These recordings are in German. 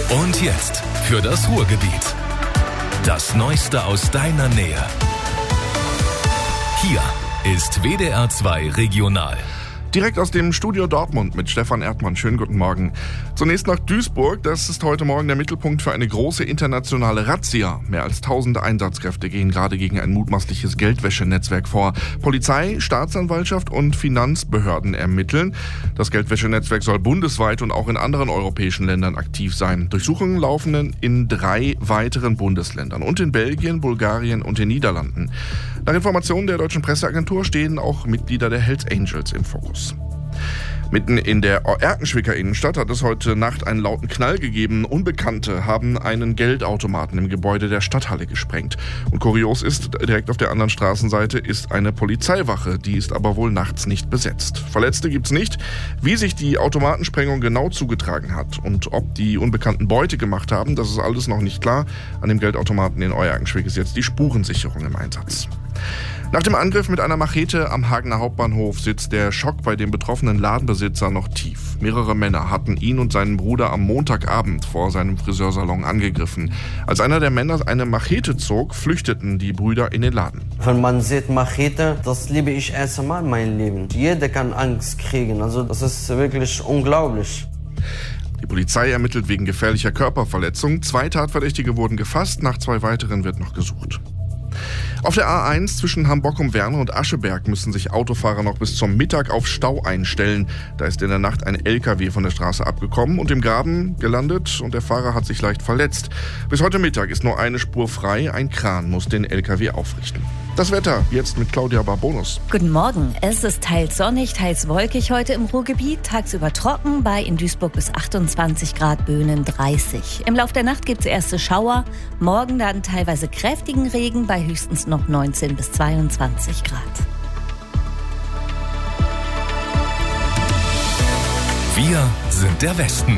Und jetzt für das Ruhrgebiet. Das Neueste aus deiner Nähe. Hier ist WDR 2 Regional. Direkt aus dem Studio Dortmund mit Stefan Erdmann. Schönen guten Morgen. Zunächst nach Duisburg. Das ist heute Morgen der Mittelpunkt für eine große internationale Razzia. Mehr als 1000 Einsatzkräfte gehen gerade gegen ein mutmaßliches Geldwäschenetzwerk vor. Polizei, Staatsanwaltschaft und Finanzbehörden ermitteln. Das Geldwäschenetzwerk soll bundesweit und auch in anderen europäischen Ländern aktiv sein. Durchsuchungen laufen in 3 weiteren Bundesländern und in Belgien, Bulgarien und den Niederlanden. Nach Informationen der deutschen Presseagentur stehen auch Mitglieder der Hells Angels im Fokus. Mitten in der Erkenschwicker Innenstadt hat es heute Nacht einen lauten Knall gegeben. Unbekannte haben einen Geldautomaten im Gebäude der Stadthalle gesprengt. Und kurios ist, direkt auf der anderen Straßenseite ist eine Polizeiwache. Die ist aber wohl nachts nicht besetzt. Verletzte gibt's nicht. Wie sich die Automatensprengung genau zugetragen hat und ob die Unbekannten Beute gemacht haben, das ist alles noch nicht klar. An dem Geldautomaten in Euerkenschwick ist jetzt die Spurensicherung im Einsatz. Nach dem Angriff mit einer Machete am Hagener Hauptbahnhof sitzt der Schock bei dem betroffenen Ladenbesitzer noch tief. Mehrere Männer hatten ihn und seinen Bruder am Montagabend vor seinem Friseursalon angegriffen. Als einer der Männer eine Machete zog, flüchteten die Brüder in den Laden. Wenn man sieht Machete, das liebe ich erst einmal in meinem Leben. Jeder kann Angst kriegen, also das ist wirklich unglaublich. Die Polizei ermittelt wegen gefährlicher Körperverletzung. 2 Tatverdächtige wurden gefasst, nach 2 weiteren wird noch gesucht. Auf der A1 zwischen Hamburg-Werne und Ascheberg müssen sich Autofahrer noch bis zum Mittag auf Stau einstellen. Da ist in der Nacht ein LKW von der Straße abgekommen und im Graben gelandet und der Fahrer hat sich leicht verletzt. Bis heute Mittag ist nur eine Spur frei, ein Kran muss den LKW aufrichten. Das Wetter jetzt mit Claudia Barbonus. Guten Morgen. Es ist teils sonnig, teils wolkig heute im Ruhrgebiet. Tagsüber trocken, bei in Duisburg bis 28 Grad, Böhnen 30. Im Lauf der Nacht gibt es erste Schauer. Morgen dann teilweise kräftigen Regen bei höchstens noch 19 bis 22 Grad. Wir sind der Westen.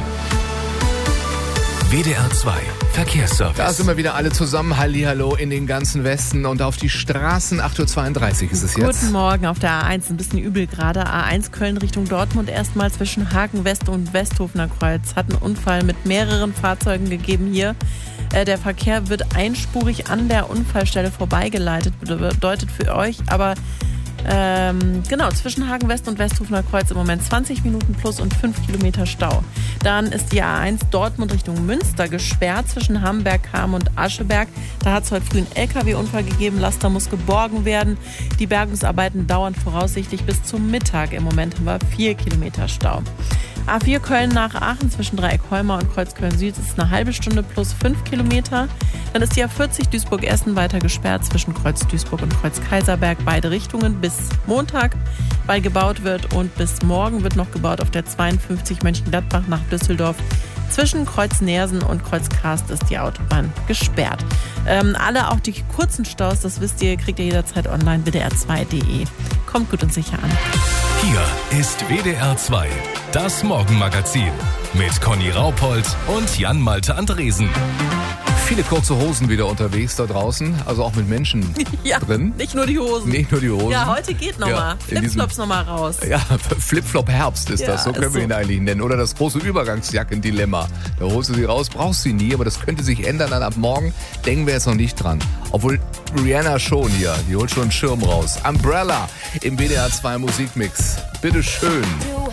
WDR 2 Verkehrsservice. Da sind wir wieder alle zusammen. Hallihallo in den ganzen Westen und auf die Straßen. 8.32 Uhr ist es jetzt. Guten Morgen auf der A1. Ein bisschen übel gerade. A1 Köln Richtung Dortmund. Erstmal zwischen Hagen West und Westhofener Kreuz. Hat einen Unfall mit mehreren Fahrzeugen gegeben hier. Der Verkehr wird einspurig an der Unfallstelle vorbeigeleitet. Bedeutet für euch aber zwischen Hagen West und Westhofener Kreuz im Moment 20 Minuten plus und 5 Kilometer Stau. Dann ist die A1 Dortmund Richtung Münster gesperrt zwischen Hamberg-Ham und Ascheberg. Da hat es heute früh einen LKW-Unfall gegeben. Laster muss geborgen werden. Die Bergungsarbeiten dauern voraussichtlich bis zum Mittag. Im Moment haben wir 4 Kilometer Stau. A4 Köln nach Aachen zwischen Dreieck-Holmer und Kreuzköln-Süd ist eine halbe Stunde plus 5 Kilometer. Dann ist die A40 Duisburg-Essen weiter gesperrt zwischen Kreuz Duisburg und Kreuz Kaiserberg. Beide Richtungen bis Montag, weil gebaut wird. Und bis morgen wird noch gebaut auf der 52 Mönchengladbach nach Düsseldorf. Zwischen Kreuz Neersen und Kreuz Karst ist die Autobahn gesperrt. Alle auch die kurzen Staus, das wisst ihr, kriegt ihr jederzeit online, wdr2.de. Kommt gut und sicher an. Hier ist WDR 2, das Morgenmagazin mit Conny Raupold und Jan-Malte Andresen. Viele kurze Hosen wieder unterwegs da draußen, also auch mit Menschen drin. Nicht nur die Hosen. Nicht nur die Hosen. Ja, heute geht nochmal. Flipflops nochmal raus. Ja, Flipflop-Herbst ist das, so können wir ihn eigentlich nennen. Oder das große Übergangsjacken-Dilemma. Da holst du sie raus, brauchst sie nie, aber das könnte sich ändern dann ab morgen. Denken wir jetzt noch nicht dran. Obwohl Rihanna schon hier, die holt schon einen Schirm raus. Umbrella im WDR 2 Musikmix. Bitteschön.